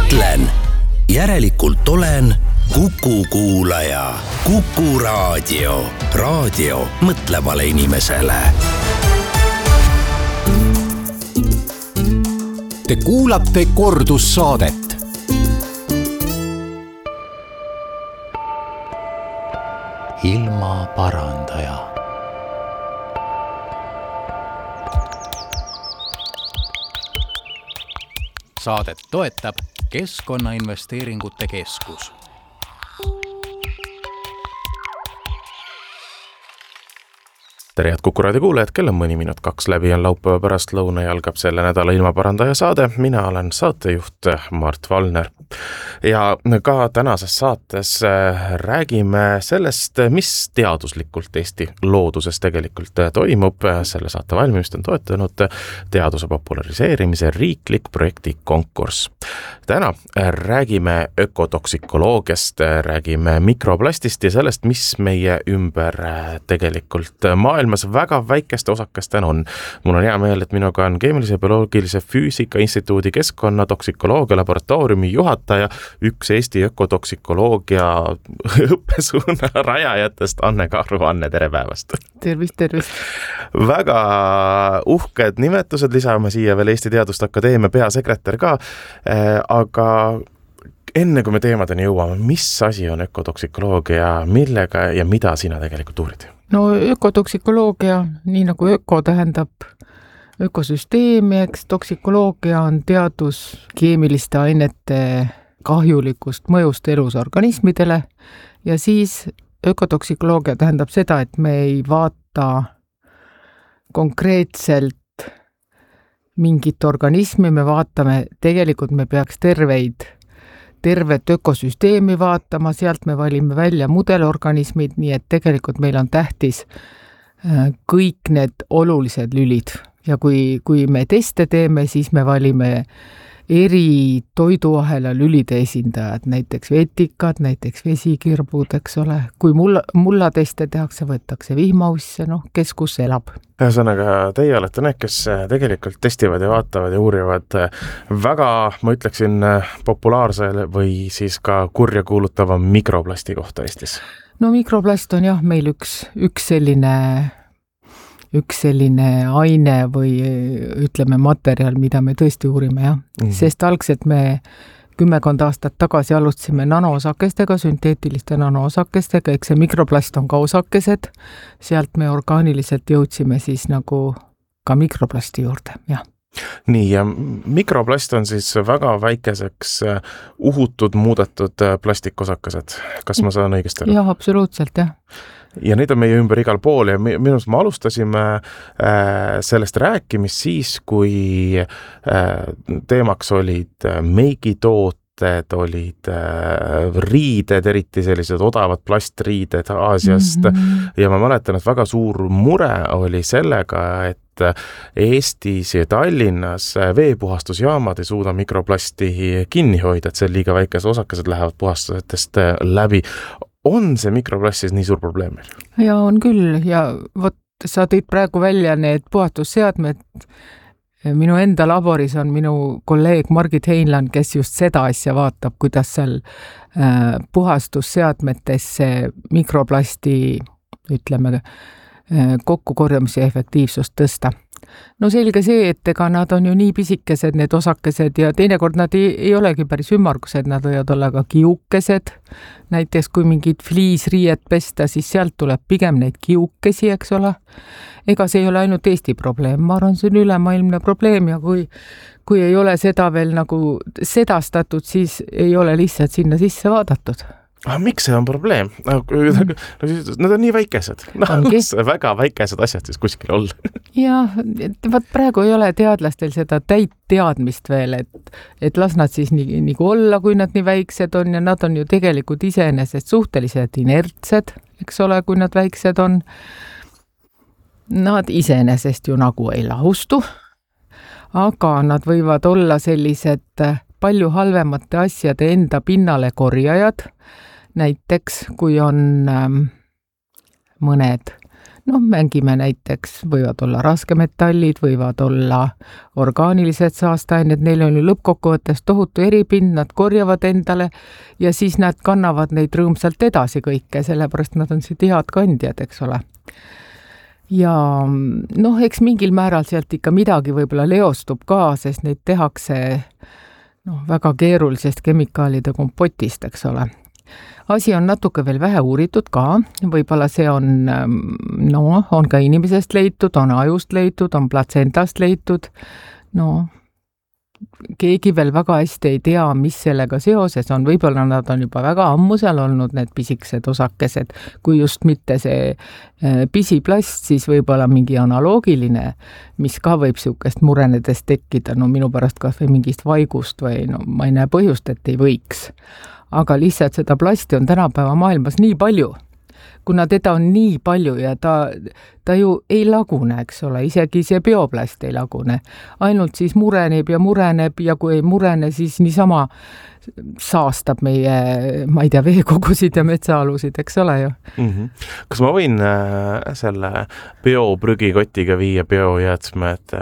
mõtlen, järelikult olen Kuku kuulaja. Kuku raadio. Raadio mõtlevale inimesele. Te kuulate kordussaadet. Ilma parandaja. Saadet toetab Keskkonnainvesteeringute Keskus. Tere head Kuku raadio kuulajad, kell on mõni minut 2 läbi, on laupäeva pärast lõuna ja algab selle nädala ilmaparandaja saade. Mina olen saatejuht Mart Valner. Ja ka tänases saates räägime sellest, mis teaduslikult Eesti looduses tegelikult toimub. Selle saate valmimist on toetanud teaduse populariseerimise riiklik projekti konkurss. Täna räägime ökotoksikoloogiast, räägime mikroplastist ja sellest, mis meie ümber tegelikult maailmas väga väikeste osakestena on. Mul on hea meel, et minuga on Keemilise Bioloogilise Füüsika Instituudi keskkonnatoksikoloogia laboratooriumi juhataja, üks Eesti ökotoksikoloogia õppesuuna rajajatest, Anne Kaaru. Anne, tere päevast! Tervist! Väga uhked nimetused, lisame siia veel Eesti Teaduste Akadeemia peasekretär ka, aga enne kui me teemadeni jõuame, mis asi on ökotoksikoloogia, millega ja mida sina tegelikult uurid? No ökotoksikoloogia, nii nagu öko tähendab ökosüsteemi, eks toksikoloogia on teadus keemiliste ainete kahjulikust mõjust elus organismidele ja siis ökotoksikoloogia tähendab seda, et me ei vaata konkreetselt mingit organismi, me vaatame, tegelikult me peaks tervet ökosüsteemi vaatama, sealt me valime välja mudelorganismid, nii et tegelikult meil on tähtis kõik need olulised lülid. Ja kui me teste teeme, siis me valime eri toiduahela lülide esindajad, näiteks vetikad, näiteks vesikirbud, eks ole. Kui mulla teste tehakse, võetakse vihmausse, kes kus elab. Ühesõnaga, teie olete need, kes tegelikult testivad ja vaatavad ja uurivad väga, ma ütleksin, populaarse või siis ka kurja kuulutava mikroplasti kohta Eestis. No mikroplast on jah meil üks selline aine või ütleme materjal, mida me tõesti uurime, jah. Sest algselt me 10 aastat tagasi alustasime nanoosakestega, sünteetiliste nanoosakestega, eks see mikroplast on ka osakesed, sealt me orgaaniliselt jõudsime siis nagu ka mikroplasti juurde, jah. Nii, ja mikroplast on siis väga väikeseks uhutud, muudetud plastikosakesed. Kas ma saan õigesti aru? Jah, absoluutselt, jah. Ja neid on meie ümber igal pool ja minust me alustasime sellest rääkimist siis, kui teemaks olid meigitooted, olid riided, eriti sellised odavad plastriided Aasiast ja ma mäletan, et väga suur mure oli sellega, et Eestis ja Tallinnas veepuhastusjaamad ei suuda mikroplasti kinni hoida, et see liiga väikese osakesed lähevad puhastusest läbi. On see mikroplast siis nii suur probleem? Ja on küll ja sa tõid praegu välja need puhastusseadmed. Minu enda laboris on minu kolleeg Margit Heinland, kes just seda asja vaatab, kuidas seal puhastusseadmetesse mikroplasti, ütleme, kokkukorjamise efektiivsust tõsta. No selge see, et ega nad on ju nii pisikesed, need osakesed ja teinekord nad ei olegi päris ümmargused, nad võivad olla ka kiukesed. Näiteks kui mingid fliisriiet pesta, siis sealt tuleb pigem neid kiukesi, eks ole. Ega see ei ole ainult Eesti probleem, ma arvan, see on ülemaailmne probleem ja kui ei ole seda veel nagu sedastatud, siis ei ole lihtsalt sinna sisse vaadatud. Miks see on probleem? Nad on nii väikesed. Väga väikesed asjad siis kuskil olla. Jah, praegu ei ole teadlastel seda täit teadmist veel, et las nad siis nagu olla, kui nad nii väiksed on ja nad on ju tegelikult iseenesest suhteliselt inertsed, eks ole, kui nad väiksed on. Nad iseenesest ju nagu ei lahustu, aga nad võivad olla sellised palju halvemate asjade enda pinnale korjajad. Näiteks, kui on mõned noh, mängime näiteks, võivad olla raskemetallid, võivad olla orgaanilised saasteained, neil on ju lõppkokkuvõttes tohutu eripind, nad korjavad endale ja siis nad kannavad neid rõõmsalt edasi kõike, sellepärast nad on head kandjad, eks ole. Ja noh, eks mingil määral sealt ikka midagi võib-olla leostub ka, sest neid tehakse väga keerulisest kemikaalide kompotist, eks ole. Asi on natuke veel vähe uuritud ka, võib-olla see on ka inimesest leitud, on ajust leitud, on platsentast leitud, keegi veel väga hästi ei tea, mis sellega seoses on, võib-olla nad on juba väga ammu seal olnud, need pisikesed osakesed, kui just mitte see pisiplast, siis võib-olla mingi analoogiline, mis ka võib sihukest murenedes tekkida, minu pärast kas või mingist vaigust või ma ei näe põhjust, et ei võiks. Aga lihtsalt seda plasti on tänapäeva maailmas nii palju, kuna teda on nii palju ja ta ju ei lagune, eks ole, isegi see bioplast ei lagune. Ainult siis mureneb ja kui ei murene, siis niisama saastab meie, ma ei tea, veekogusid ja metsaalusid, eks ole ju. Kas ma võin selle bioprügikotiga viia biojäätmed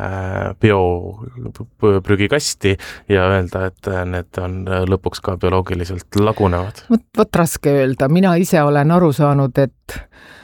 bioprügikasti ja öelda, et need on lõpuks ka bioloogiliselt lagunevad? Vot raske öelda, mina ise olen aru saanud, et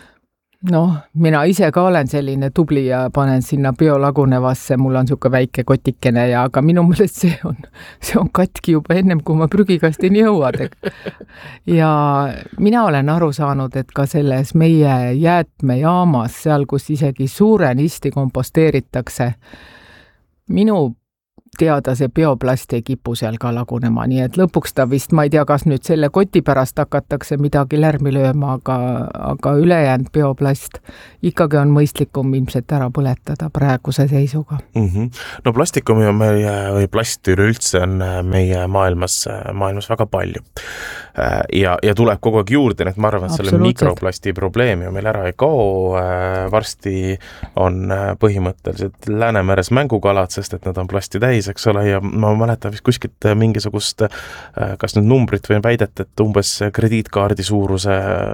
mina ise ka olen selline tubli ja panen sinna biolagunevasse, mul on siuke väike kotikene aga minu meelest see on katki juba ennem, kui ma prügikastini jõuad. Ja mina olen aru saanud, et ka selles meie jäätmejaamas, seal kus isegi suurenisti komposteeritakse, minu teada see bioplast ei kipu seal ka lagunema, nii et lõpuks ta vist, ma ei tea, kas nüüd selle koti pärast hakatakse midagi lärmi lööma, aga ülejäänud bioplast ikkagi on mõistlikum ilmselt ära põletada praeguse seisuga. No plastikumi on või plast üleüldse on meie maailmas väga palju. Ja tuleb kogu aeg juurde, nii et ma arvan, et selle mikroplasti probleemi meil ära ei kao. Varsti on põhimõtteliselt Läänemeres mängukalad, sest et nad on plasti täis, eks ole, ja ma mäletan vist kuskilt mingisugust, kas nüüd numbrit või väidet, et umbes krediitkaardi suuruse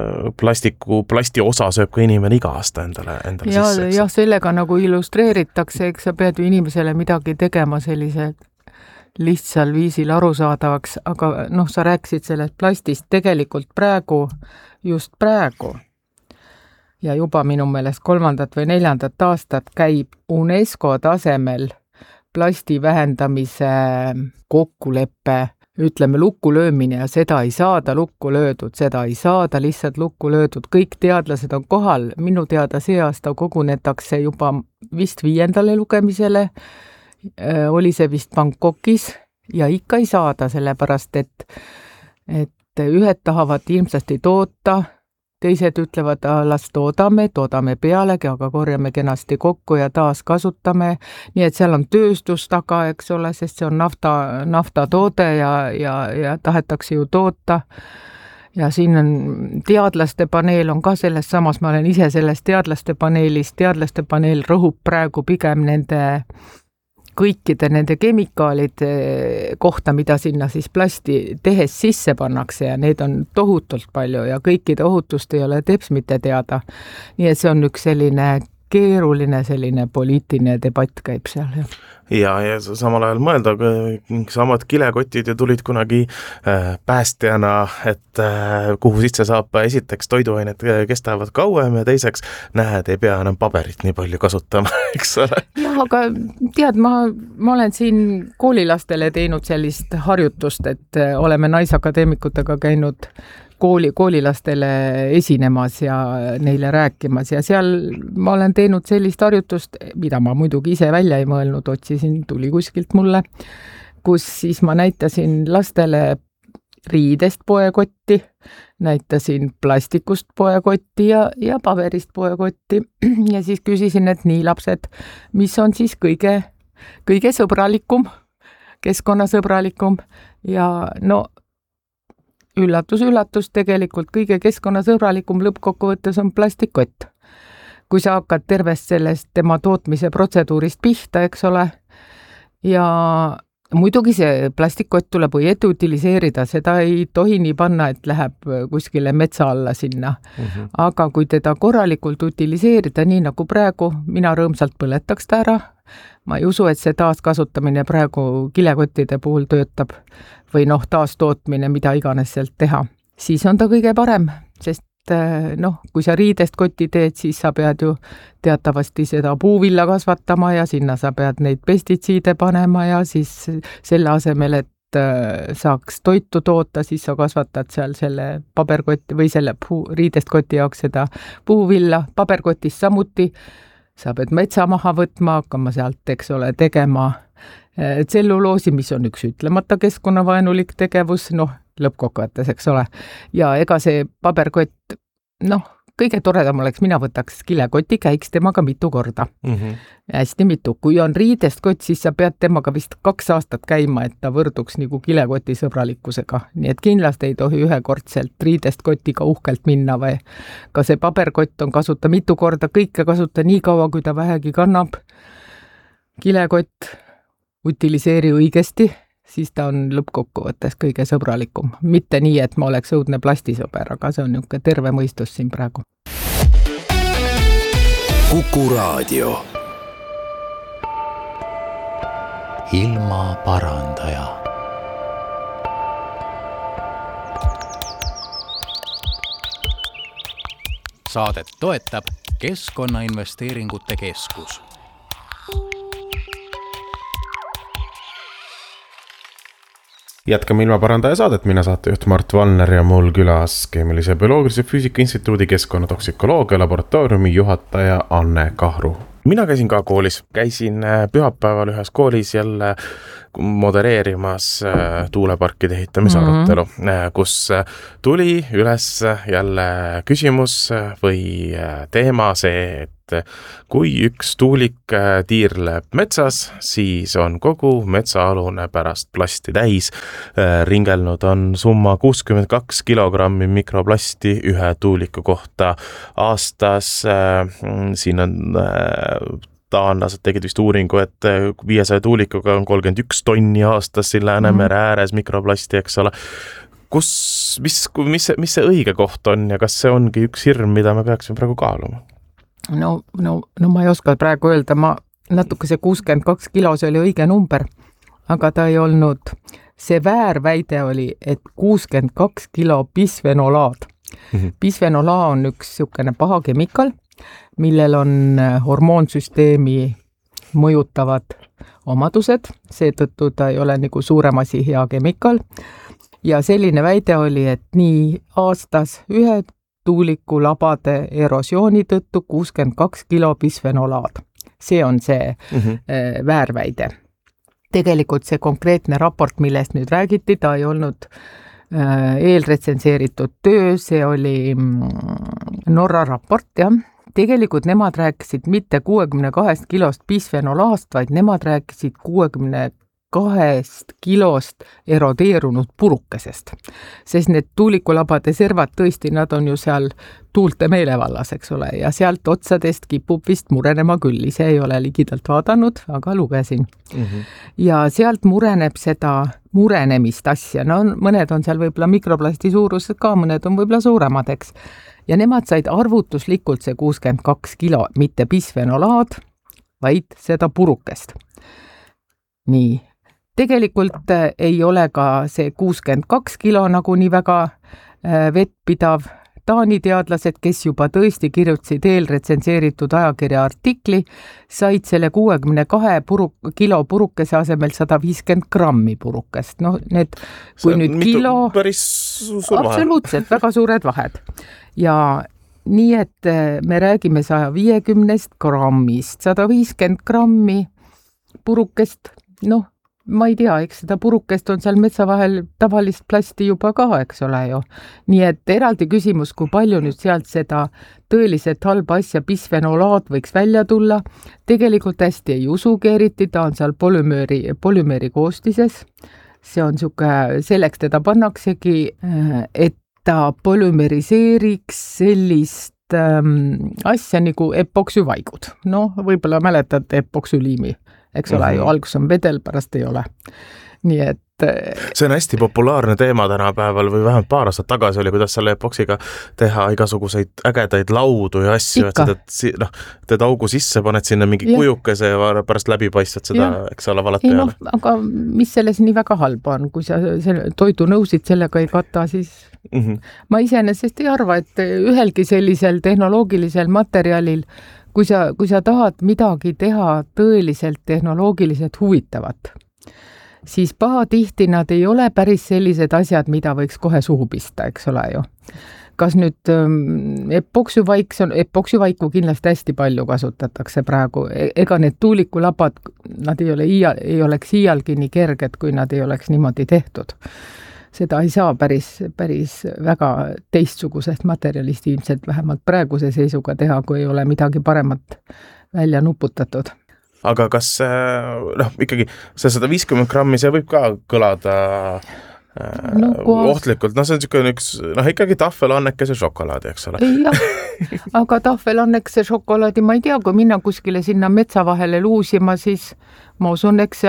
plasti osa sööb ka inimene iga aasta endale sisse. Ja sellega nagu illustreeritakse, eks sa pead ju inimesele midagi tegema sellised lihtsal viisil arusaadavaks, aga sa rääkisid sellest plastist tegelikult just praegu ja juba minu meelest 3. või 4. aastat käib UNESCO tasemel plasti vähendamise kokkuleppe, ütleme lukku löömine ja seda ei saada lukku löödud, seda ei saada lihtsalt lukku löödud. Kõik teadlased on kohal, minu teada see aasta kogunetakse juba vist 5. lugemisele, oli see vist Bangkokis ja ikka ei saada, sellepärast et ühed tahavad ilmsesti toota, teised ütlevad, las toodame pealegi, aga korjame kenasti kokku ja taas kasutame. Nii et seal on tööstus taga, eks ole, sest see on naftatoode ja tahetakse ju toota. Ja siin on teadlaste paneel on ka selles samas, ma olen ise selles teadlaste paneelis, teadlaste paneel rõhub praegu pigem kõikide nende kemikaalide kohta, mida sinna siis plasti tehes sisse pannakse ja need on tohutult palju ja kõikide ohutust ei ole teps mitte teada. Nii et see on üks selline keeruline poliitiline debatt käib seal. Ja samal ajal mõelda, samad kilekotid ja tulid kunagi päästjana, et kuhu sisse saab esiteks toiduained kestavad kauem ja teiseks näed, ei pea enam paberit nii palju kasutama, eks ole. Jah, aga tead, ma olen siin koolilastele teinud sellist harjutust, et oleme naisakadeemikutega käinud koolilastele esinemas ja neile rääkimas ja seal ma olen teinud sellist harjutust, mida ma muidugi ise välja ei mõelnud, otsisin, tuli kuskilt mulle, kus siis ma näitasin lastele riidest poekotti, näitasin plastikust poekotti ja paberist poekotti ja siis küsisin, et nii lapsed, mis on siis kõige sõbralikum, keskkonnasõbralikum ja üllatus, tegelikult kõige keskkonnasõbralikum lõppkokkuvõttes on plastikkott. Kui sa hakkad tervest sellest tema tootmise protseduurist pihta, eks ole, ja muidugi see plastikkott tuleb õieti utiliseerida, seda ei tohi nii panna, et läheb kuskile metsa alla sinna. Aga kui teda korralikult utiliseerida, nii nagu praegu, mina rõõmsalt põletaks ta ära. Ma ei usu, et see taaskasutamine praegu kilekottide puhul töötab või taastootmine, mida iganes sealt teha. Siis on ta kõige parem, sest kui sa riidest kotti teed, siis sa pead ju teatavasti seda puuvilla kasvatama ja sinna sa pead neid pestitsiide panema ja siis selle asemel, et saaks toitu toota, siis sa kasvatad seal selle paberkotti või selle riidest koti jaoks seda puuvilla, paberkotis samuti. Sa pead metsa maha võtma, hakkama sealt, eks ole, tegema tselluloosi, mis on üks ütlemata keskkonnavaenulik tegevus, lõppkokkuvõttes, eks ole. Ja ega see paberkott, kõige toredam oleks, mina võtaks kilekoti, käiks temaga mitu korda. Hästi mitu. Kui on riidest kott, siis sa pead temaga vist 2 aastat käima, et ta võrduks nagu kilekoti sõbralikkusega. Nii et kindlasti ei tohi ühekordselt riidest kotiga uhkelt minna või ka see paberkott on kasuta mitu korda, kõike kasuta nii kaua, kui ta vähegi kannab. Kilekott utiliseeri õigesti, siis ta on lõppkokkuvõttes kõige sõbralikum. Mitte nii, et ma oleks õudne plastisõber, aga see on niisugune terve mõistus siin praegu. Kuku Raadio. Ilmaparandaja. Saadet toetab Keskkonnainvesteeringute Keskus. Jätkame Ilmaparandaja saadet, mina saatejuht Mart Valner ja mul külas Keemilise Bioloogilise Füüsika Instituudi keskkonnatoksikoloogia laboratooriumi juhataja Anne Kahru. Mina käisin ka koolis, käisin pühapäeval ühes koolis jälle modereerimas tuuleparkide ehitamise arutelu, kus tuli üles jälle küsimus või teema see, et kui üks tuulik tiirleb metsas, siis on kogu metsaalune pärast plasti täis. Ringelnud on summa 62 kilogrammi mikroplasti ühe tuuliku kohta aastas. Siin on taanlased tegid vist uuringu, et 500 tuulikuga on 31 tonni aastas siin Läänemere ääres mikroplasti, eks ole. Mis see õige koht on ja kas see ongi üks hirm, mida me peaksime praegu kaaluma? No ma ei oska praegu öelda, natuke see 62 kilo, see oli õige number, aga ta ei olnud. See väärväide oli, et 62 kilo bisfenolaad. Bisfenolaa on üks niisugune paha kemikal, millel on hormoonsüsteemi mõjutavad omadused, seetõttu ta ei ole nagu suurem asi hea kemikal. Ja selline väide oli, et nii aastas ühe tuuliku labade erosiooni tõttu 62 kilo bisfenolaad. See on see väärväide. Tegelikult see konkreetne raport, millest nüüd räägiti, ta ei olnud eelretsenseeritud töö, see oli Norra raport, jah. Tegelikult nemad rääkisid mitte 62 kilost bisfenolaast, vaid nemad rääkisid 62 kilost erodeerunud purukesest. Sest need tuulikulabade servad tõesti, nad on ju seal tuulte meelevallas, eks ole, ja sealt otsadest kipub vist murenema küll. Ise ei ole ligidalt vaadanud, aga lugesin. Ja sealt mureneb seda murenemist asja. No mõned on seal võib-olla mikroplasti suurused ka, mõned on võib-olla suuremad, eks. Ja nemad said arvutuslikult see 62 kilo, mitte bisfenolaad, vaid seda purukest. Nii. Tegelikult ei ole ka see 62 kilo nagu nii väga vettpidav. Taani teadlased, kes juba tõesti kirjutasid eelretsenseeritud ajakirja artikli, said selle 62 kilo purukese asemel 150 grammi purukest. No need, kui nüüd kilo... Päris suur vahe. Absoluutselt, väga suured vahed. Ja nii, et me räägime 150 grammist, 150 grammi purukest, ma ei tea, eks seda purukest on seal metsa vahel tavalist plasti juba ka, eks ole ju. Nii et eraldi küsimus, kui palju nüüd sealt seda tõeliselt halba asja bisfenolaad võiks välja tulla. Tegelikult hästi ei usugi eriti, ta on seal polümeeri koostises. See on selleks teda pannaksegi, et ta polümeriseeriks sellist asja nagu epoksüvaigud. Võib-olla mäletad epoksüliimi. eks ole ju, algus on vedel, pärast ei ole. Nii et see on hästi populaarne teema tänapäeval või vähemalt paar aastat tagasi oli, kuidas selle epoksiga teha igasuguseid ägedaid laudu ja asju, et teed augu sisse, paned sinna mingi kujukese ja pärast läbipaistvad seda, eks ole, valad peale. Aga mis selles nii väga halba on, kui sa toidunõusid sellega ei kata, siis ma iseenesest ei arva, et ühelgi sellisel tehnoloogilisel materjalil, kui sa tahad midagi teha tõeliselt tehnoloogiliselt huvitavat, siis pahatihti nad ei ole päris sellised asjad, mida võiks kohe suhu pista, eks ole ju. Kas nüüd epoksivaiku kindlasti hästi palju kasutatakse praegu, ega need tuulikulabad, nad ei oleks iialgi nii kerged, kui nad ei oleks niimoodi tehtud. Seda ei saa päris väga teistsugusest materjalist ilmselt vähemalt praeguse seisuga teha, kui ei ole midagi paremat välja nuputatud. Aga kas ikkagi see 150 grammi, see võib ka kõlada ohtlikult, see on niisugune üks, ikkagi tahvelannekese šokolaadi, eks ole? Jah, aga tahvelannekese šokolaadi, ma ei tea, kui minna kuskile sinna metsa vahele luusima, siis ma usun, et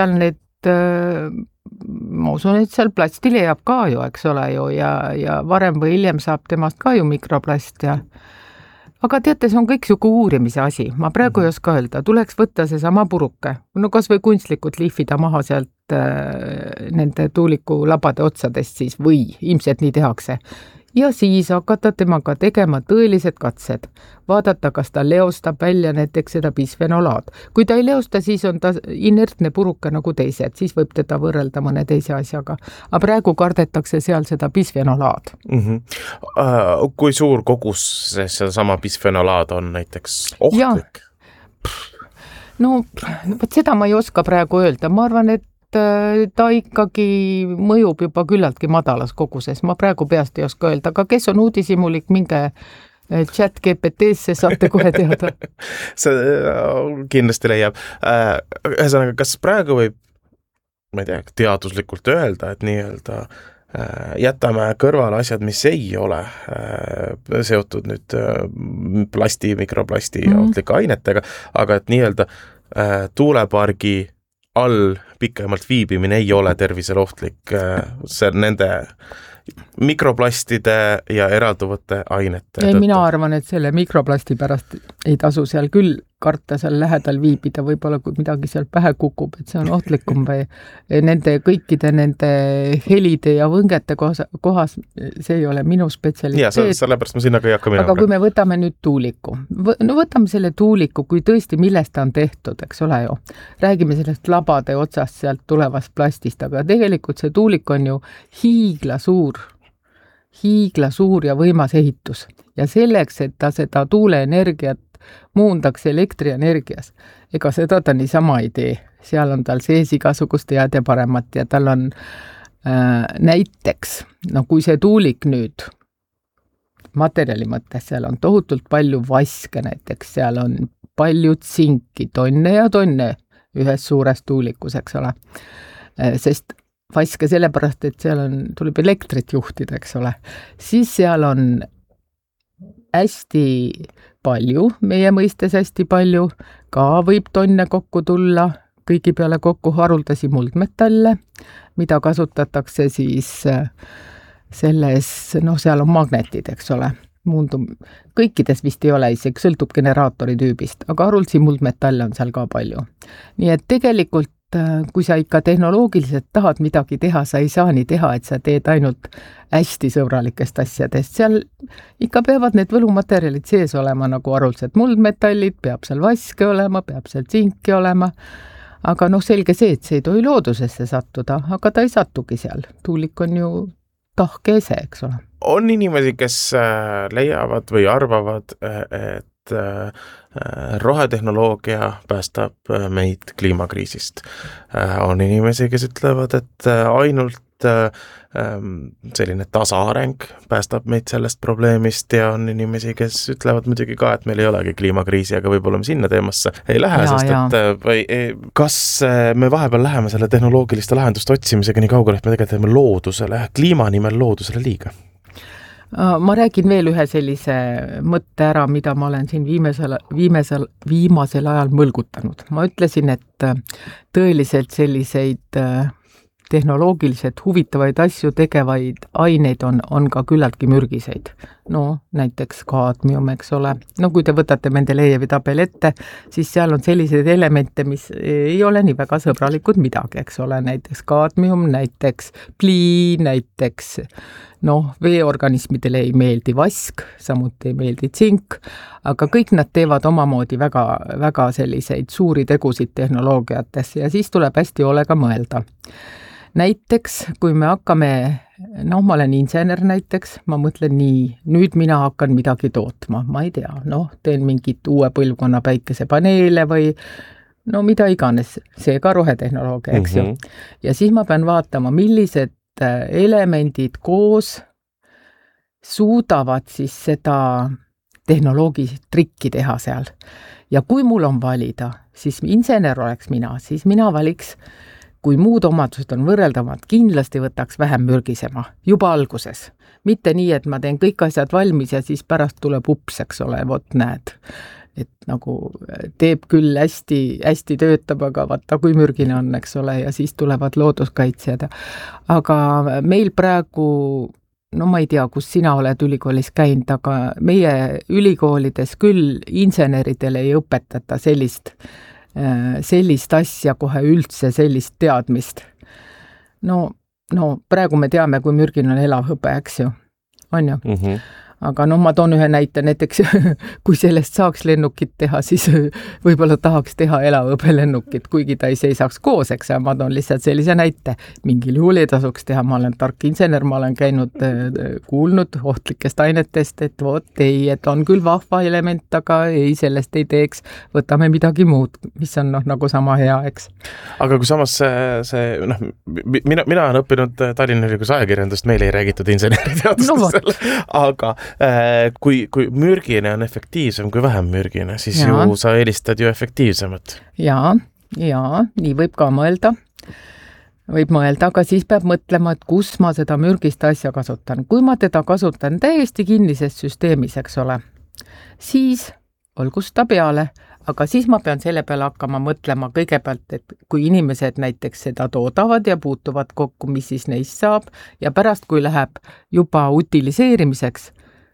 seal plasti leiab ka ju, eks ole ju, ja varem või hiljem saab temast ka ju mikroplast ja aga teate, see on kõik siuke uurimise asi. Ma praegu ei oska öelda, tuleks võtta see sama puruke. No kas või kunstlikult liifida maha sealt nende tuulikulabade otsadest siis või ilmselt nii tehakse. Ja siis hakata temaga tegema tõelised katsed. Vaadata, kas ta leostab välja näiteks seda bisfenolaad. Kui ta ei leosta, siis on ta inertne puruke nagu teised, siis võib teda võrrelda mõne teise asjaga. Aga praegu kardetakse seal seda bisfenolaad. Kui suur kogus see sama bisfenolaad on näiteks ohtlik? No, seda ma ei oska praegu öelda. Ma arvan, et ta ikkagi mõjub juba küllaltki madalas koguses. Ma praegu peast ei oska öelda, aga kes on uudisimulik, minge chat GPT-sse, saate kohe teada. See kindlasti leiab. Ühesõnaga, kas praegu võib, ma ei tea, teaduslikult öelda, et nii-öelda jätame kõrvale asjad, mis ei ole seotud nüüd plasti, mikroplasti ja ohtlike ainetega, aga et nii-öelda tuulepargi all pikemalt viibimine ei ole tervisele ohtlik, see nende mikroplastide ja eralduvate ainete. Mina arvan, et selle mikroplasti pärast ei tasu seal küll karta seal lähedal viibida, võib-olla kui midagi seal pähe kukub, et see on ohtlikum või kõikide nende helide ja võngete kohas, see ei ole minu spetsialiteet. Ja sellepärast ma sinna ka ei hakka minema. Aga kui me võtame nüüd tuuliku, võtame selle tuuliku, kui tõesti millest ta on tehtud, eks ole ju, räägime sellest labade otsast sealt tulevast plastist, aga tegelikult see tuulik on ju hiigla suur ja võimas ehitus. Ja selleks, et ta seda tuuleenergiat muundaks elektrienergias. Ega seda ta niisama ei tee. Seal on tal sees igasugust head ja paremat ja tal on näiteks, kui see tuulik nüüd materjali mõttes, seal on tohutult palju vaske näiteks, seal on palju tsinki, tonne ja tonne ühes suures tuulikus, eks ole. Sest vaske sellepärast, et seal tuleb elektrit juhtida, eks ole. Siis seal on hästi palju, meie mõistes hästi palju, ka võib tonne kokku tulla, kõigi peale kokku haruldasi muldmetalle, mida kasutatakse siis selles, seal on magnetid, eks ole. Kõikides vist ei ole, isegi sõltub generaatori tüübist, aga haruldasi muldmetalle on seal ka palju. Nii et tegelikult kui sa ikka tehnoloogiliselt tahad midagi teha, sa ei saa nii teha, et sa teed ainult hästi sõbralikest asjadest. Seal ikka peavad need võlumaterjalid sees olema nagu haruldased muldmetallid, peab seal vaske olema, peab seal tsinki olema. Aga selge see, et see ei tohi loodusesse sattuda, aga ta ei satugi seal. Tuulik on ju tahke ese, eks ole. On inimesi, kes leiavad või arvavad, et rohetehnoloogia päästab meid kliimakriisist. On inimesi, kes ütlevad, et ainult selline tasaareng päästab meid sellest probleemist ja on inimesi, kes ütlevad muidugi ka, et meil ei olegi kliimakriisi, aga võib-olla me sinna teemasse ei lähe, kas me vahepeal läheme selle tehnoloogiliste lahenduste otsimisega nii kaugele, et me tegelikult teeme loodusele, kliima nimel loodusele liiga? Ma räägin veel ühe sellise mõtte ära, mida ma olen siin viimasel ajal mõlgutanud. Ma ütlesin, et tõeliselt selliseid tehnoloogiliselt huvitavaid asju tegevaid aineid on ka küllaltki mürgiseid. No näiteks kaadmium, eks ole. No kui te võtate Mendelejevi tabel ette, siis seal on selliseid elemente, mis ei ole nii väga sõbralikud midagi, eks ole. Näiteks kaadmium, näiteks plii, näiteks veeorganismidele ei meeldi vask, samuti ei meeldi tsink, aga kõik nad teevad omamoodi väga, väga selliseid suuri tegusid tehnoloogiates ja siis tuleb hästi hoolega mõelda. Näiteks, kui me hakkame, ma olen insener näiteks, ma mõtlen nii, nüüd mina hakkan midagi tootma, ma ei tea, teen mingit uue põlvkonna päikesepaneele või mida iganes, see ka rohetehnoloogia, eks ju. Ja siis ma pean vaatama, millised elemendid koos suudavad siis seda tehnoloogilist trikki teha seal. Ja kui mul on valida, siis insener oleks mina, siis mina valiks, kui muud omadused on võrreldavad, kindlasti võtaks vähem mürgisema, juba alguses. Mitte nii, et ma teen kõik asjad valmis ja siis pärast tuleb ups, eks ole, vot näed. Et nagu teeb küll hästi töötab, aga vaata, kui mürgine on, eks ole, ja siis tulevad looduskaitsjad. Aga meil praegu, ma ei tea, kus sina oled ülikoolis käinud, aga meie ülikoolides küll inseneridele ei õpetata sellist asja kohe üldse, sellist teadmist. Praegu me teame, kui mürgine on elav hõbe, eks ju, on ju. Aga ma toon ühe näite, näiteks kui sellest saaks lennukit teha, siis võib-olla tahaks teha elavhõbelennukit, kuigi ta ei seisaks koos, eks, ma toon lihtsalt sellise näite. Mingil juhul ei tasuks teha, ma olen tark insener, ma olen kuulnud ohtlikest ainetest, et et on küll vahva element, aga ei, sellest ei teeks, võtame midagi muud, mis on nagu sama hea, eks. Aga kui samas mina olen õppinud Tallinna Ülikoolis ajakirjandust, meil ei räägitud inseneriteadustusel, aga kui mürgine on efektiivsem kui vähem mürgine, siis ju sa eelistad ju efektiivsemat. Ja, nii võib ka mõelda. Võib mõelda, aga siis peab mõtlema, et kus ma seda mürgist asja kasutan. Kui ma teda kasutan täiesti kinnises süsteemis, eks ole, siis olgu seda peale, aga siis ma pean selle peale hakkama mõtlema kõigepealt, et kui inimesed näiteks seda toodavad ja puutuvad kokku, mis siis neist saab ja pärast, kui läheb juba utiliseerimiseks,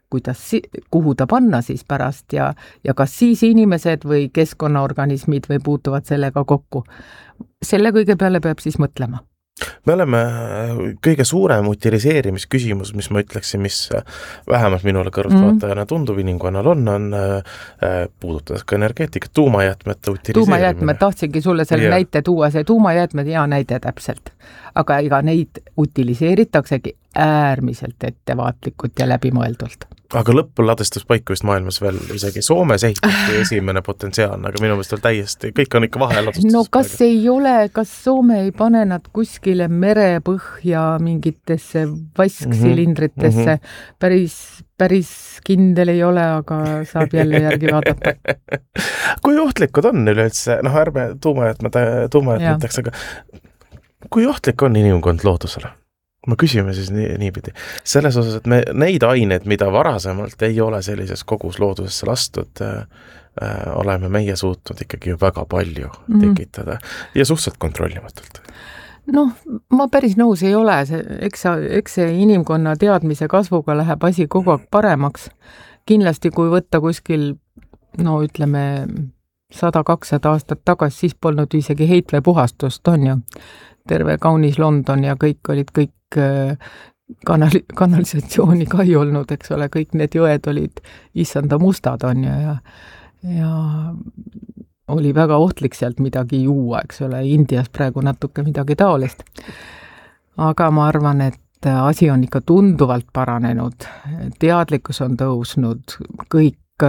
kuhu ta panna siis pärast ja kas siis inimesed või keskkonnaorganismid või puutuvad sellega kokku. Selle kõige peale peab siis mõtlema. Me oleme kõige suurem utiliseerimisküsimus, mis ma ütleksin, mis vähemalt minule kõrvaltvaatajana tundub inimkonnal on puudutades ka energeetikat, tuumajäätmete utiliseerimine. Tuumajäätmed, tahtsingi sulle selle näite tuua, see tuumajäätmed hea näide täpselt. Aga ega neid utiliseeritaksegi äärmiselt ettevaatlikult ja läbimõeldult. Aga lõppuladestuspaik vist maailmas veel isegi Soomes ehitati esimene potentsiaalne, aga minu meelest veel täiesti, kõik on ikka vaheladustuspaik. Kas Soome ei pane nad kuskile merepõhja mingitesse vasksilindritesse? Päris kindel ei ole, aga saab jälle järgi vaadata. Kui ohtlikud on üleüldse, ärme tuumajäätmeteks, aga kui ohtlik on inimkond loodusele? Ma küsime siis niipidi. Selles osas, et neid aineid, mida varasemalt ei ole sellises kogus loodusesse lastud, oleme meie suutnud ikkagi ju väga palju tekitada ja suhteliselt kontrollimatult. Ma päris nõus ei ole. Eks see inimkonna teadmise kasvuga läheb asi kogu aeg paremaks. Kindlasti, kui võtta kuskil, ütleme 100-200 aastat tagasi, siis polnud isegi heitveepuhastust, on ju. Terve kaunis London ja kõik olid kanalisatsiooni ka ei olnud, eks ole, kõik need jõed olid issanda mustad, on ju, ja oli väga ohtlik sealt midagi juua, eks ole, Indias praegu natuke midagi taolist. Aga ma arvan, et asi on ikka tunduvalt paranenud, teadlikkus on tõusnud, kõik,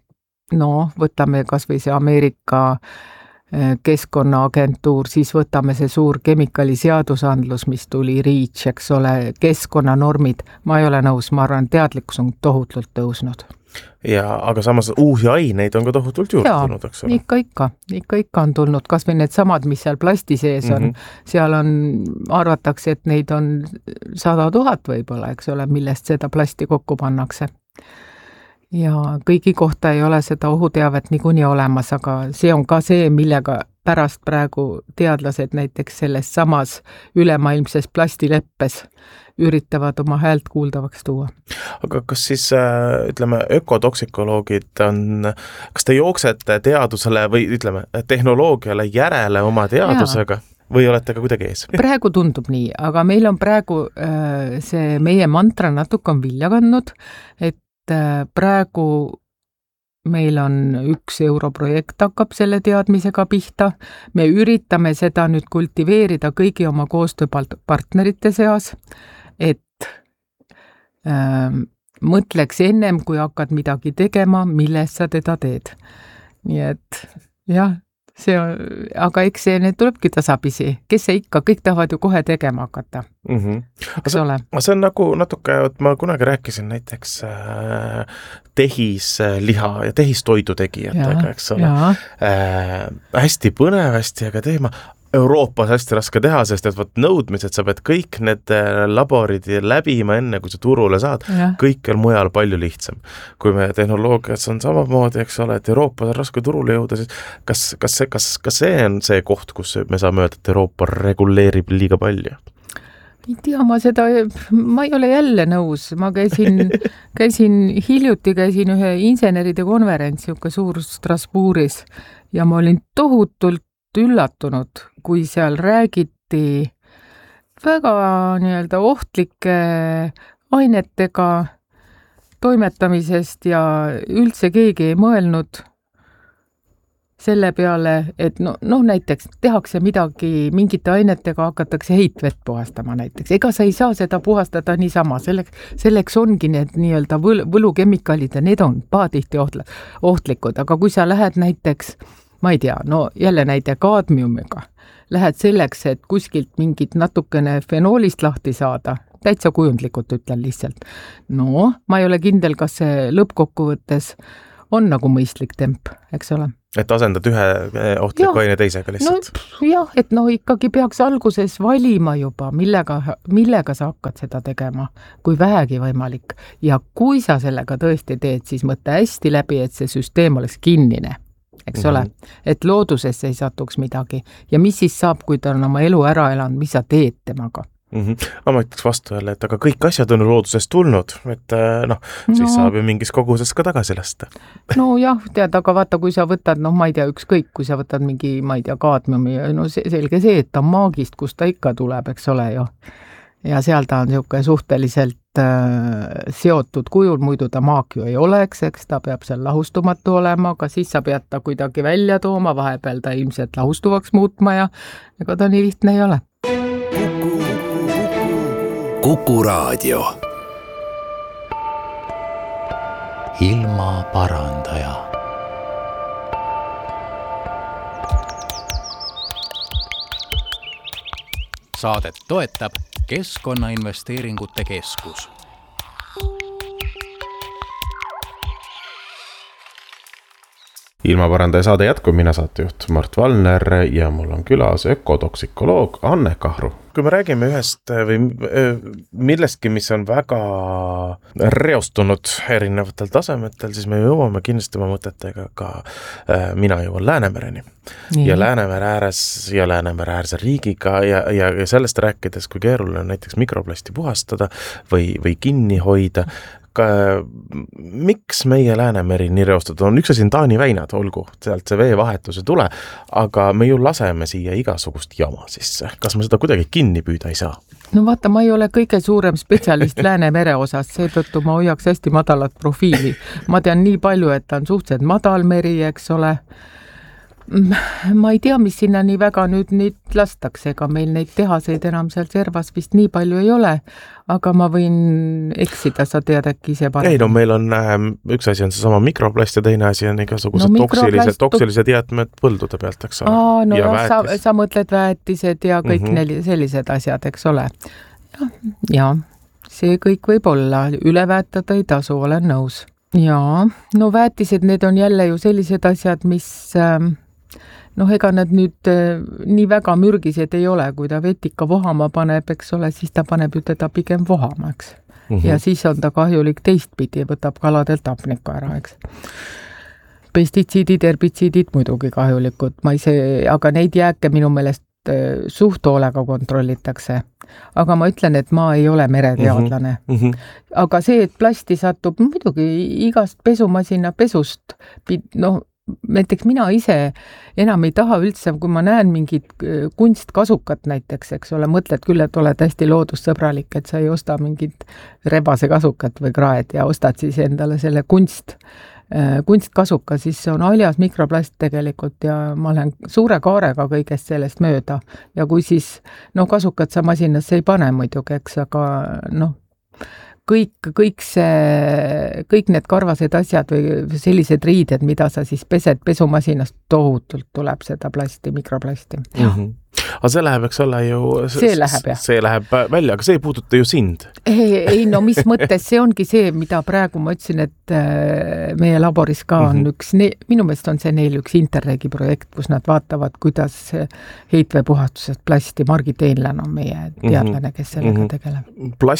võtame kas või see Ameerika keskkonnaagentuur, siis võtame see suur kemikaliseadusandlus, mis tuli REACH, eks ole, keskkonnanormid. Ma ei ole nõus, ma arvan, teadlikkus on tohutult tõusnud. aga samas uusi aineid on ka tohutult juurde tulnud, eks ole? Ikka on tulnud, kas või need samad, mis seal plasti sees on, seal on, arvatakse, et neid on 100 000 võib-olla, eks ole, millest seda plasti kokku pannakse. Ja kõigi kohta ei ole seda ohuteavet niikuinii olemas, aga see on ka see, millega pärast praegu teadlased näiteks selles samas ülemaailmses plastileppes üritavad oma häält kuuldavaks tuua. Aga kas siis, ütleme, ökotoksikoloogid kas te jooksete teadusele või ütleme, tehnoloogiale järele oma teadusega? Või olete ka kuidagi ees? Praegu tundub nii, aga meil on praegu see meie mantra natuke on vilja kandnud, et praegu meil on 1 europrojekt hakkab selle teadmisega pihta. Me üritame seda nüüd kultiveerida kõigi oma koostööpartnerite seas, et mõtleks ennem, kui hakkad midagi tegema, millest sa teda teed. Nii et jah, see on, aga eks see need tulebki tasapisi. Kes see ikka, kõik tahavad ju kohe tegema hakata. Eks ole? See on nagu natuke, ma kunagi rääkisin näiteks tehisliha ja tehistoidu tegijatega, eks ole. Hästi põnevasti, aga teema Euroopas hästi raske teha, sest et võt nõudmised, sa pead kõik need laborid läbima enne, kui sa turule saad, kõik on mujal palju lihtsam. Kui me tehnoloogias on samamoodi, eks ole, et Euroopas on raske turule jõuda, siis kas see on see koht, kus me saame öelda, et Euroopa reguleerib liiga palju? Ei tea, ma ei ole jälle nõus. Ma hiljuti käisin ühe inseneride konverentsi, suur Strasbourgis, ja ma olin tohutult üllatunud, kui seal räägiti väga nii-öelda ohtlike ainetega toimetamisest ja üldse keegi ei mõelnud selle peale, et näiteks tehakse midagi, mingite ainetega hakatakse heitvett puhastama näiteks. Ega sa ei saa seda puhastada niisama, selleks ongi need nii-öelda võlukemikaalid ja need on paatihti ohtlikud, aga kui sa lähed näiteks ma ei tea, jälle näide kaadmiumiga. Lähed selleks, et kuskilt mingit natukene fenoolist lahti saada, täitsa kujundlikult ütlen lihtsalt. Ma ei ole kindel, kas see lõppkokkuvõttes on nagu mõistlik temp, eks ole. Et asendad ühe ohtliku aine teisega lihtsalt? Jah, et ikkagi peaks alguses valima juba, millega sa hakkad seda tegema, kui vähegi võimalik. Ja kui sa sellega tõesti teed, siis mõtle hästi läbi, et see süsteem oleks kinnine. Eks ole, et loodusesse ei satuks midagi. Ja mis siis saab, kui ta on oma elu ära elanud, mis sa teed temaga? Ma ütleks vastu jälle, et aga kõik asjad on loodusest tulnud, et siis saab ju mingis koguses ka tagasi lasta. Jah, tead, aga vaata, kui sa võtad, ma ei tea, ükskõik, kui sa võtad mingi, ma ei tea, kaadmiumi, selge see, et ta on maagist, kus ta ikka tuleb, eks ole ju. Ja seal ta on niisugune suhteliselt seotud kujul, muidu ta maak ju ei oleks, eks ta peab seal lahustumatu olema, aga siis sa pead ta kuidagi välja tooma, vahepeal ta ilmselt lahustuvaks muutma ja ega ta nii lihtne ei ole. Kuku Raadio. Ilma parandaja. Saadet toetab Keskkonnainvesteeringute Keskus. Ilmaparandaja saade jätkub, mina saatejuht Mart Valner ja mul on külas ökotoksikoloog Anne Kahru. Kui me räägime ühest või millestki, mis on väga reostunud erinevatel tasemetel, siis me jõuame kindlasti oma mõtetega ka mina jõuan Läänemereni. Ja Läänemere ääres ja Läänemere äärse riigiga ja sellest rääkides, kui keeruline on näiteks mikroplasti puhastada või kinni hoida. Miks meie Läänemeri nii reostatud on? Üks asi on Taani väinad, olgu, sealt see veevahetuse tule, aga me ju laseme siia igasugust jama sisse. Kas me seda kuidagi kinni püüda ei saa? Vaata, ma ei ole kõige suurem spetsialist Läänemere osas, seetõttu ma hoiaks hästi madalat profiili. Ma tean nii palju, et ta on suhteliselt madal meri, eks ole. Ma ei tea, mis sinna nii väga nüüd lastakse, ega meil neid tehaseid enam seal servas vist nii palju ei ole, aga ma võin eksida, sa tead äkki ise parem. Ei, meil on, üks asi on see sama mikroplast ja teine asi on igasugused toksilised jäätmed põldude pealt, eks ole. Sa mõtled väetised ja kõik sellised asjad, eks ole. Ja see kõik võib olla, üle väetada ei tasu, olen nõus. Jaa, no väetised, need on jälle ju sellised asjad, mis ega nad nüüd nii väga mürgised ei ole, kui ta vetika vohama paneb, eks ole, siis ta paneb ju teda pigem vohama, eks. Ja siis on ta kahjulik teistpidi ja võtab kaladelt hapnikku ära, eks. Pestitsiidid, herbitsiidid muidugi kahjulikud, aga neid jääke minu meelest suht hoolega kontrollitakse. Aga ma ütlen, et ma ei ole mereteadlane. Aga see, et plasti satub muidugi igast pesumasina pesust, näiteks mina ise enam ei taha üldse, kui ma näen mingit kunstkasukat näiteks, eks ole, mõtled küll, et oled hästi loodussõbralik, et sa ei osta mingit rebase kasukat või kraed ja ostad siis endale selle kunstkasuka, siis see on aljas mikroplast tegelikult ja ma olen suure kaarega kõigest sellest mööda. Ja kui siis, kasukat sa masinasse ei pane muidugi, eks, aga kõik need karvased asjad või sellised riided, mida sa siis pesed pesumasinast, tohutult tuleb seda plasti, mikroplasti. Aga see läheb, eks ole ju... See läheb, jah. See läheb välja, aga see ei puuduta ju sind. Ei, mis mõttes, see ongi see, mida praegu ma ütlesin, et meie laboris ka on minu meelest on see neil üks Interregi projekt, kus nad vaatavad, kuidas heitveepuhastusest plasti, Margit Einlän on meie teadlane, kes sellega tegeleb.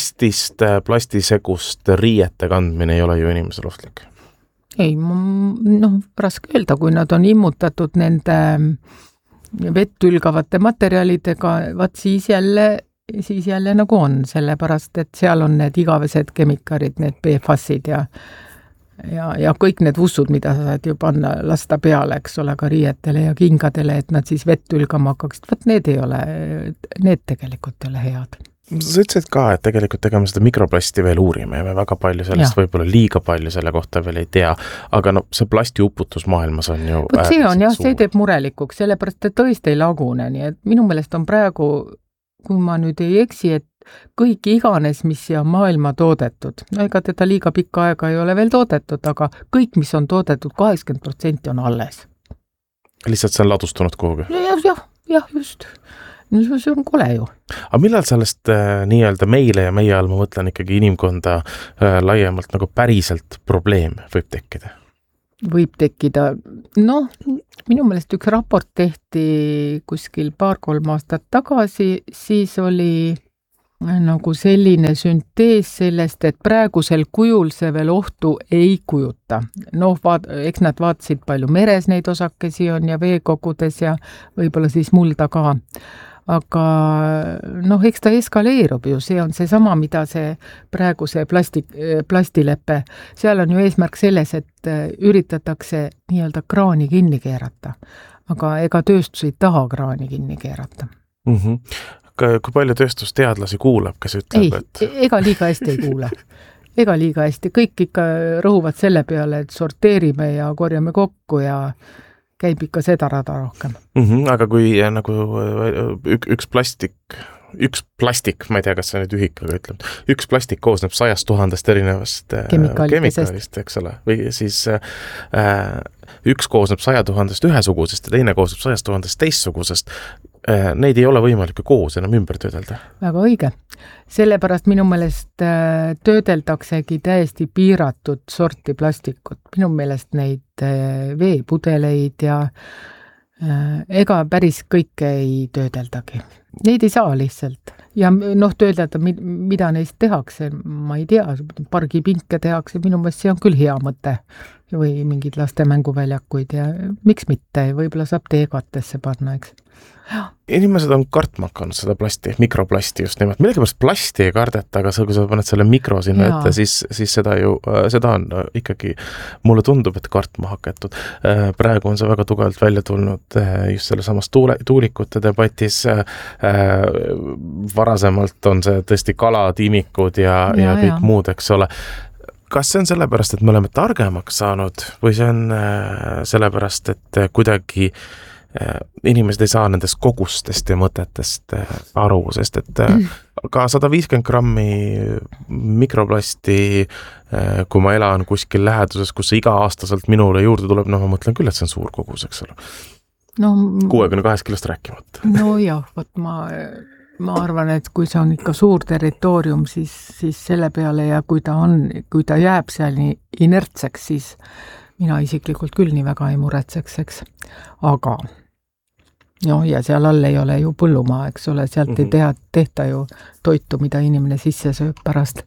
Plastisegust riiete kandmine ei ole ju inimesel ohtlik? Ei, raske öelda, kui nad on immutatud nende vett ülgavate materjalidega, siis jälle nagu on, sellepärast, et seal on need igavesed kemikarid, need PFAS-id ja kõik need vussud, mida sa saad ju panna, lasta peale, eks ole, ka riietele ja kingadele, et nad siis vett ülgama hakkaksid. Need tegelikult ei ole head. Sa ütlesid ka, et tegelikult tegema seda mikroplasti veel uurime ja me väga palju sellest võib-olla liiga palju selle kohta veel ei tea, aga see plasti uputus maailmas on ju see on jah, see teeb murelikuks, sellepärast et tõesti ei lagune, nii et minu meelest on praegu, kui ma nüüd ei eksi, et kõik iganes, mis siia maailma toodetud, ega teda liiga pikka aega ei ole veel toodetud, aga kõik, mis on toodetud, 80% on alles. Lihtsalt see on ladustunud kuhugi? Jah, just. See on kole ju. Aga millal sellest nii-öelda meile ja meie all, ma mõtlen ikkagi inimkonda laiemalt nagu päriselt probleem võib tekkida? Võib tekkida. Minu meelest üks raport tehti kuskil 2-3 aastat tagasi, siis oli nagu selline süntees sellest, et praegusel kujul see veel ohtu ei kujuta. Eks nad vaatasid palju meres neid osakesi on ja veekogudes ja võib-olla siis mulda ka. Aga eks ta eskaleerub ju, see on seesama, mida see praegu see plastileppe, seal on ju eesmärk selles, et üritatakse nii-öelda kraani kinni keerata, aga ega tööstus ei taha kraani kinni keerata. Kui palju tööstusteadlasi kuulab, kes ütleb, et... Ega liiga hästi ei kuule. Ega liiga hästi. Kõik ikka rõhuvad selle peale, et sorteerime ja korjame kokku ja käib ikka seda rada rohkem. Aga kui nagu üks plastik, ma ei tea, kas see nüüd ühikaga ütleb, üks plastik koosneb 100 000 erinevast kemikaalist, eks ole, või siis üks koosneb 100 000 ühesugusest ja teine koosneb 100 000 teistsugusest, neid ei ole võimalik koos enam ümber töödelda. Väga õige. Sellepärast minu meelest töödeldaksegi täiesti piiratud sorti plastikut. Minu meelest neid veepudeleid ja ega päris kõike ei töödeldagi. Neid ei saa lihtsalt. Ja töödelda, mida neist tehakse, ma ei tea, pargipinke tehakse, minu meelest see on küll hea mõte. Või mingid laste mänguväljakuid ja miks mitte, võib-olla saab teegatesse panna, eks. Inimesed on kartma hakanud seda plasti, mikroplasti just nimelt. Millegipärast plasti ei kardeta, aga kui sa paned selle mikro sinna ette, siis seda on ikkagi, mulle tundub, et kartma hakatud. Praegu on see väga tugevalt välja tulnud just selle samas tuulikute debatis. Varasemalt on see tõesti kalad, imikud ja kõik muud, eks ole. Kas see on sellepärast, et me oleme targemaks saanud või see on sellepärast, et kuidagi inimesed ei saa nendest kogustest ja mõtetest aru, sest et ka 150 grammi mikroplasti, kui ma elan kuskil läheduses, kus see iga-aastaselt minule juurde tuleb, ma mõtlen küll, et see on suur kogus, eks ole. 62 kilost rääkimata. Jah, ma arvan, et kui see on ikka suur territoorium, siis selle peale ja kui ta jääb seal nii inertseks, siis mina isiklikult küll nii väga ei muretseks, eks. Aga ja seal all ei ole ju põllumaa, eks ole, sealt ei tehta ju toitu, mida inimene sisse sööb pärast.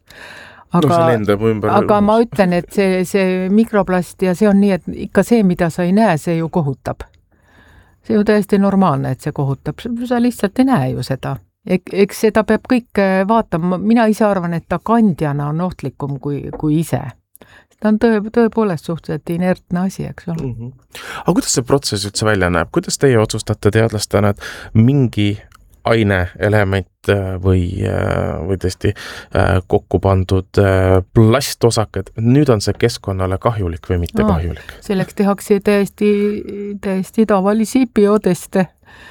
Aga ma ütlen, et see mikroplast ja see on nii, et ikka see, mida sa ei näe, see ju kohutab. See ju täiesti normaalne, et see kohutab. Sa lihtsalt ei näe ju seda. Eks seda peab kõik vaatama. Mina ise arvan, et ta kandjana on ohtlikum kui ise. Ta on tõepoolest suhteliselt inertne asi, eks ole. Aga kuidas see protsess üldse välja näeb? Kuidas teie otsustate teadlastena, et mingi aine, element või tõesti kokku pandud plastosaked, nüüd on see keskkonnale kahjulik või mitte kahjulik? Selleks tehakse täiesti tavalisi bioteste.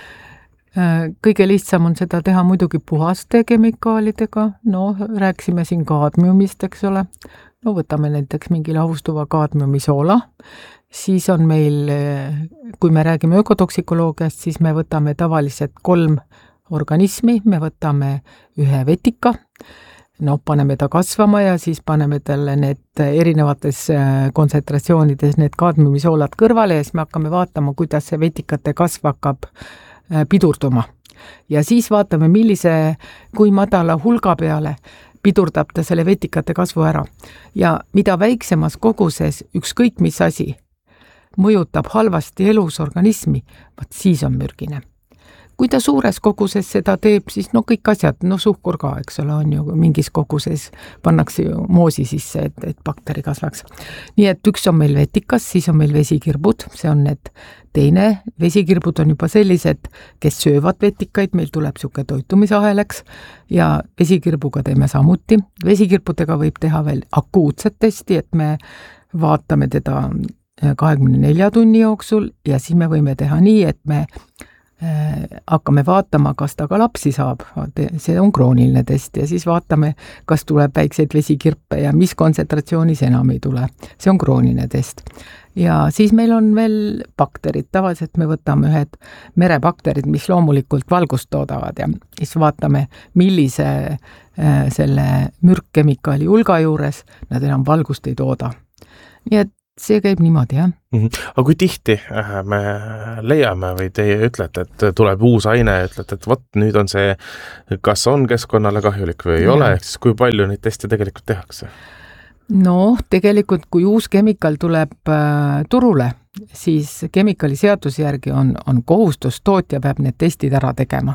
Kõige lihtsam on seda teha muidugi puhaste kemikaalidega. Rääksime siin kaadmiumist, eks ole. Võtame näiteks mingi lahustuva kaadmiumisoola. Siis on meil, kui me räägime ökotoksikoloogist, siis me võtame tavaliselt 3 organismi, me võtame ühe vetika, paneme ta kasvama ja siis paneme talle need erinevates kontsentratsioonides need kaadmiumisoolad kõrvale ja siis me hakkame vaatama, kuidas see vetikate kasv hakkab pidurduma. Ja siis vaatame, kui madala hulga peale pidurdab ta selle vetikate kasvu ära. Ja mida väiksemas koguses ükskõik mis asi mõjutab halvasti elus organismi, siis on mürgine. Kui ta suures koguses seda teeb, siis kõik asjad, suhkur ka, eks ole, on ju mingis koguses, pannakse ju moosi sisse, et bakteri kasvaks. Nii et üks on meil vetikas, siis on meil vesikirbud, see on need teine. Vesikirbud on juba sellised, kes söövad vetikaid, meil tuleb siuke toitumisaheleks ja vesikirbuga teeme samuti. Vesikirpudega võib teha veel akuutset testi, et me vaatame teda 24 tunni jooksul ja siis me võime teha nii, et me hakkame vaatama, kas ta ka lapsi saab. See on krooniline test ja siis vaatame, kas tuleb väikseid vesikirpe ja mis kontsentratsioonis enam ei tule. See on krooniline test. Ja siis meil on veel bakterid. Tavaliselt me võtame ühed merebakterid, mis loomulikult valgust toodavad ja siis vaatame, millise selle mürkkemikaali hulga juures nad enam valgust ei tooda. Nii et see käib niimoodi, jah. Aga kui tihti me leiame või teie ütlete, et tuleb uus aine ja ütlete, et nüüd on see, kas on keskkonnale kahjulik või ei ole, siis kui palju neid teste tegelikult tehakse? Tegelikult kui uus kemikaal tuleb turule, siis kemikaali seaduse järgi on kohustus, tootja peab need testid ära tegema.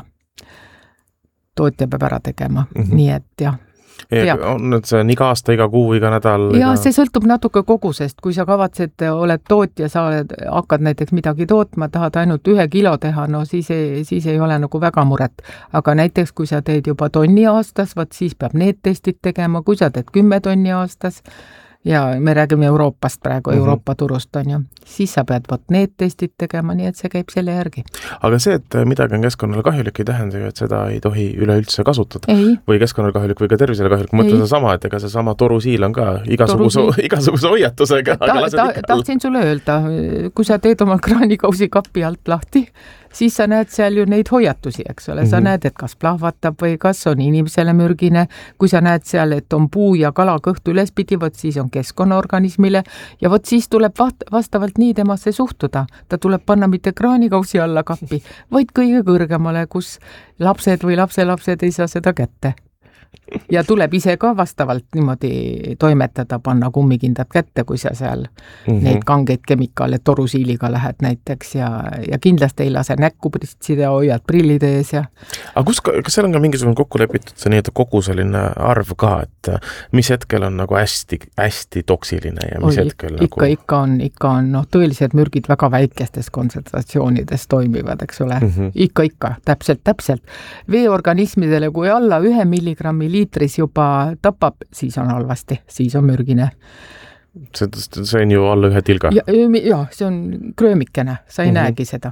Nii et jah. On see iga aasta, iga kuu, iga nädal? Ja see sõltub natuke kogusest. Kui sa kavatsed, oled tootja, sa hakkad näiteks midagi tootma, tahad ainult 1 kilo teha, siis ei ole nagu väga muret. Aga näiteks, kui sa teed juba tonni aastas, siis peab need testid tegema, kui sa teed 10 tonni aastas, ja me räägime Euroopast praegu, Euroopa turust on ju, siis sa pead need testid tegema, nii et see käib selle järgi. Aga see, et midagi on keskkonnale kahjulik, ei tähenda ju, et seda ei tohi üleüldse kasutada. Või keskkonnale kahjulik või ka tervisele kahjulik. Mõtle sama, et ega see sama torusiil on ka igasuguse hoiatusega. Tahtsin sulle öelda, kui sa teed oma kraanikausi kapi alt lahti, siis sa näed seal ju neid hoiatusi, eks ole. Sa näed, et kas plahvatab või kas on inimesele mürgine. Kui sa näed seal, et on puu ja kala kõht ülespidi, siis on keskkonnaorganismile ja siis tuleb vastavalt nii temasse suhtuda. Ta tuleb panna mitte kraanikausi alla kappi, vaid kõige kõrgemale, kus lapsed või lapselapsed ei saa seda kätte. Ja tuleb ise ka vastavalt niimoodi toimetada, panna kummikindad kätte, kui sa seal neid kangeid kemikaale torusiiliga lähed näiteks ja kindlasti ei lase näkku pritsida ja hoiad prillid ees. Aga kas seal on ka mingisugune kokku lepitud see nii, et kogu selline arv ka, et mis hetkel on nagu hästi toksiline ja mis hetkel nagu... Ikka on tõelised mürgid väga väikestes kontsentratsioonides toimivad, eks ole. Ikka, täpselt. Veeorganismidele, kui alla 1 milligrammi liitris juba tapab, siis on halvasti, siis on mürgine. See on ju alla 1 tilga. Ja, see on kröömikene, sa ei näegi seda.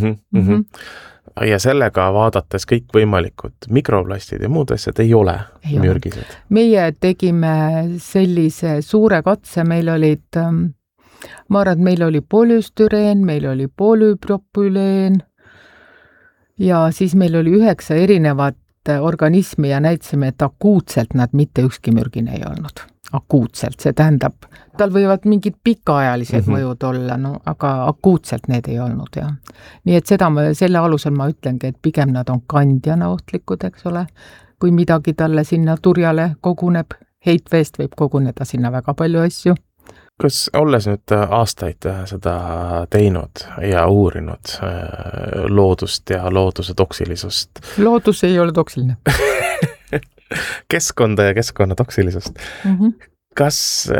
Ja sellega vaadates kõik võimalikud mikroplastid ja muud asjad ei ole mürgised. Meie tegime sellise suure katse, meil olid, ma arvan, et meil oli polüstüreen, meil oli polüpropüleen ja siis meil oli 9 erinevat organismi ja näitasime, et akuutselt nad mitte ükski mürgine ei olnud. Akuutselt, see tähendab, tal võivad mingid pikaajalised mõjud olla, no aga akuutselt need ei olnud, jah. Nii et selle alusel ma ütlengi, et pigem nad on kandjana ohtlikud, eks ole, kui midagi talle sinna turjale koguneb, heitveest võib koguneda sinna väga palju asju. Kas olles nüüd aastaid seda teinud ja uurinud loodust ja looduse toksilisust? Loodus ei ole toksiline. Keskkonda ja keskkonna toksilisust. Kas,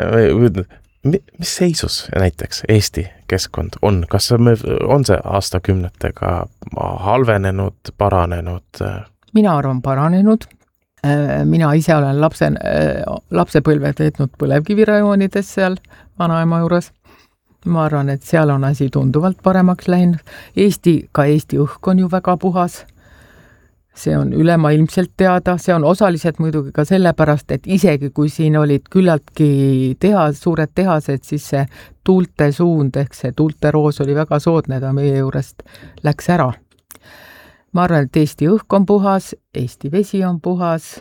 mis seisus näiteks Eesti keskkond on? Kas on see aastakümnetega halvenenud, paranenud? Mina arvan paranenud. Mina ise olen lapsepõlve veetnud põlevkivirajoonides seal vanaema juures. Ma arvan, et seal on asi tunduvalt paremaks läinud. Eesti õhk on ju väga puhas. See on ülemaailmselt teada, see on osaliselt muidugi ka sellepärast, et isegi kui siin olid küllaltki suured tehased, siis see tuulte suund ehk see tuulteroos oli väga soodne, ta meie juurest läks ära. Ma arvan, et Eesti õhk on puhas, Eesti vesi on puhas,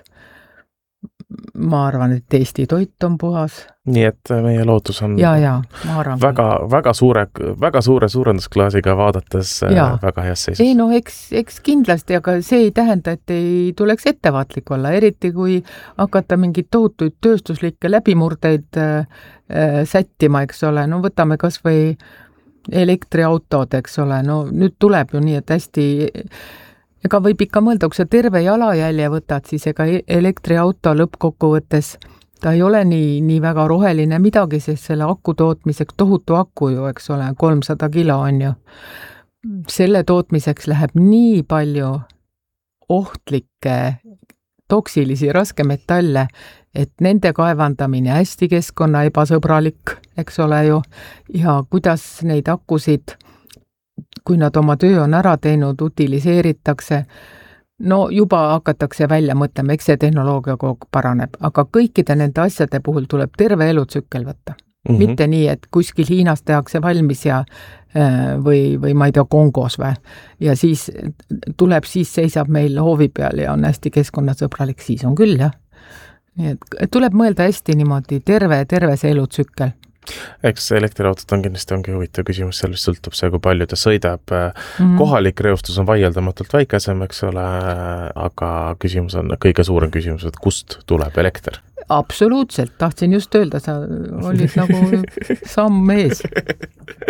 ma arvan, et Eesti toit on puhas. Nii et meie loodus on ma arvan, väga suure suurendusklaasiga vaadates väga heas seisus. Ei, no eks kindlasti, aga see ei tähenda, et ei tuleks ettevaatlik olla, eriti kui hakata mingid tohutuid tööstuslikke läbimurdeid sättima, eks ole. No võtame kas või elektriautod, eks ole. No nüüd tuleb ju nii, et hästi... Ega võib ikka mõelda, kui sa terve jalajälje võtad, siis ega elektriauto lõppkokkuvõttes, ta ei ole nii väga roheline midagi, sest selle aku tootmiseks tohutu aku ju, eks ole, 300 kilo on ju. Selle tootmiseks läheb nii palju ohtlikke, toksilisi raskemetalle, et nende kaevandamine hästi keskkonna ebasõbralik, eks ole ju, ja kuidas neid akusid kui nad oma töö on ära teinud, utiliseeritakse, no juba hakatakse välja mõtlema, eks see tehnoloogia kogu paraneb, aga kõikide nende asjade puhul tuleb terve elutsükkel võtta. Mitte nii, et kuskil Hiinas tehakse valmis ja või ma ei tea, Kongos või. Ja siis seisab meil hoovi peal ja on hästi keskkonnasõbralik, siis on küll, jah. Nii et tuleb mõelda hästi niimoodi terve see elutsükkel. Eks elektriautot ongi huvitav küsimus, sellest sõltub see, kui palju ta sõidab. Kohalik reostus on vaieldamatult väikesem, eks ole, aga kõige suurem küsimus, et kust tuleb elekter? Absoluutselt, tahtsin just öelda, sa olid nagu samm ees.